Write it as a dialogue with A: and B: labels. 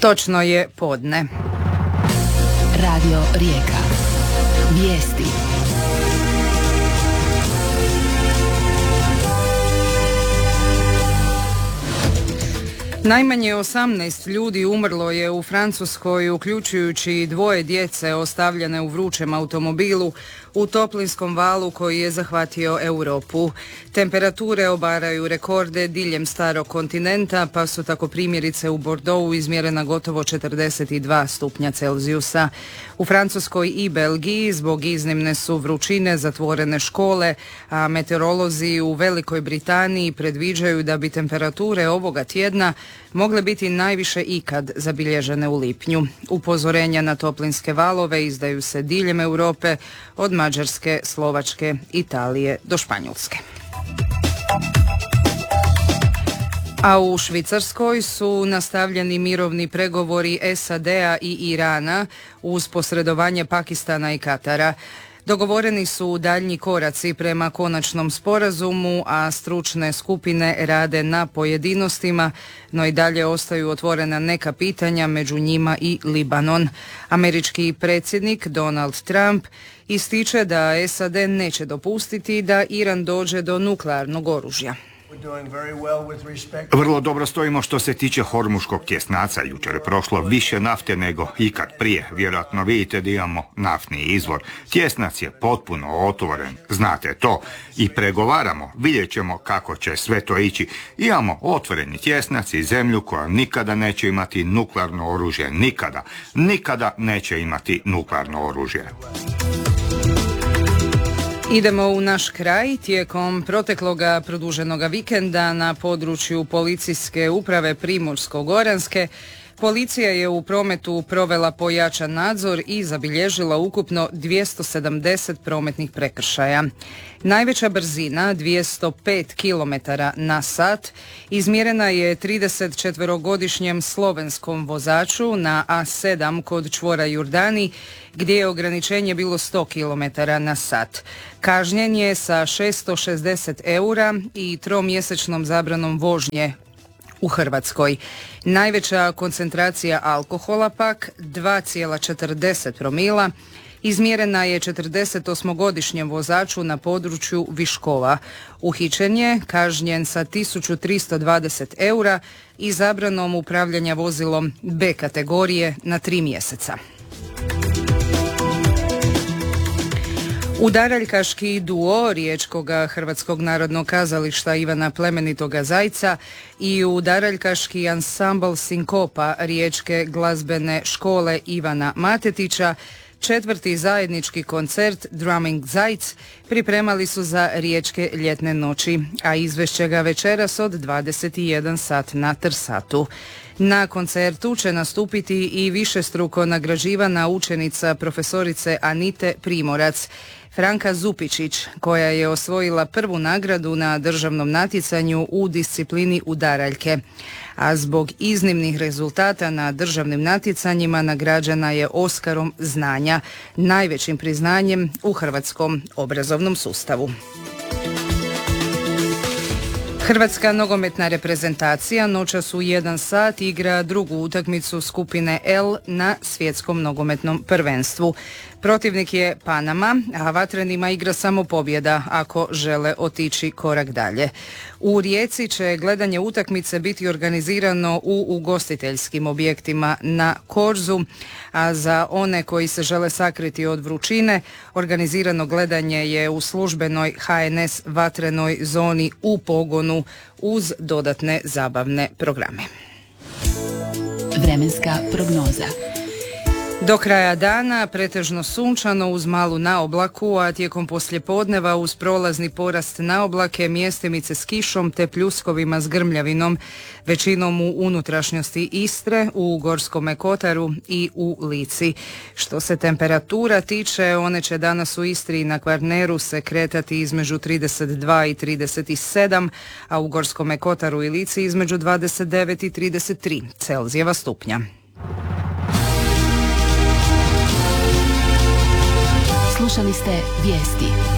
A: Točno je podne.
B: Radio Rijeka. Vijesti.
A: Najmanje 18 ljudi umrlo je u Francuskoj, uključujući 2 djece ostavljene u vrućem automobilu u toplinskom valu koji je zahvatio Europu. Temperature obaraju rekorde diljem starog kontinenta, pa su tako primjerice u Bordeauxu izmjerena gotovo 42 stupnja Celzijusa. U Francuskoj i Belgiji zbog iznimne su vrućine zatvorene škole, a meteorolozi u Velikoj Britaniji predviđaju da bi temperature ovoga tjedna mogle biti najviše ikad zabilježene u lipnju. Upozorenja na toplinske valove izdaju se diljem Europe, od Mađarske, Slovačke, Italije do Španjolske. A u Švicarskoj su nastavljeni mirovni pregovori SAD-a i Irana uz posredovanje Pakistana i Katara. Dogovoreni su daljnji koraci prema konačnom sporazumu, a stručne skupine rade na pojedinostima, no i dalje ostaju otvorena neka pitanja, među njima i Libanon. Američki predsjednik Donald Trump ističe da SAD neće dopustiti da Iran dođe do nuklearnog oružja.
C: Vrlo dobro stojimo što se tiče Hormuškog tjesnaca. Jučer je prošlo više nafte nego ikad prije. Vjerojatno vidite da imamo naftni izvor. Tjesnac je potpuno otvoren, znate to. I pregovaramo, vidjet ćemo kako će sve to ići. Imamo otvoreni tjesnac i zemlju koja nikada neće imati nuklearno oružje. Nikada neće imati nuklearno oružje.
A: Idemo u naš kraj. Tijekom protekloga produženoga vikenda na području policijske uprave Primorsko-goranske policija je u prometu provela pojačan nadzor i zabilježila ukupno 270 prometnih prekršaja. Najveća brzina, 205 km na sat, izmjerena je 34-godišnjem slovenskom vozaču na A7 kod čvora Jurdani, gdje je ograničenje bilo 100 km na sat. Kažnjen je sa 660 eura i 3-mjesečnom zabranom vožnje u Hrvatskoj. Najveća koncentracija alkohola pak, 2,40 promila, izmjerena je 48-godišnjem vozaču na području Viškova. Uhićen je, kažnjen sa 1320 eura i zabranom upravljanja vozilom B kategorije na 3 mjeseca. Udaraljkaški duo Riječkoga Hrvatskog narodnog kazališta Ivana Plemenitoga Zajca i udaraljkaški ansambl Sinkopa Riječke glazbene škole Ivana Matetića 4. zajednički koncert Drumming Zajc pripremali su za Riječke ljetne noći, a izvešće ga večeras od 21 sat na Trsatu. Na koncertu će nastupiti i višestruko nagrađivana učenica profesorice Anite Primorac, Franka Zupičić, koja je osvojila prvu nagradu na državnom natjecanju u disciplini udaraljke. A zbog iznimnih rezultata na državnim natjecanjima nagrađena je Oskarom znanja, najvećim priznanjem u hrvatskom obrazovnom sustavu. Hrvatska nogometna reprezentacija noćas u 1 sat igra drugu utakmicu skupine L na svjetskom nogometnom prvenstvu. Protivnik je Panama, a vatrenima igra samo pobjeda ako žele otići korak dalje. U Rijeci će gledanje utakmice biti organizirano u ugostiteljskim objektima na Korzu, a za one koji se žele sakriti od vrućine, organizirano gledanje je u službenoj HNS vatrenoj zoni u pogonu uz dodatne zabavne programe.
B: Vremenska prognoza.
A: Do kraja dana pretežno sunčano uz malu naoblaku, a tijekom poslijepodneva uz prolazni porast naoblake, mjestimice s kišom te pljuskovima s grmljavinom, većinom u unutrašnjosti Istre, u Gorskome kotaru i u Lici. Što se temperatura tiče, one će danas u Istri i na Kvarneru se kretati između 32 i 37, a u Gorskome kotaru i Lici između 29 i 33 Celzijeva stupnja.
B: Slušali ste vijesti.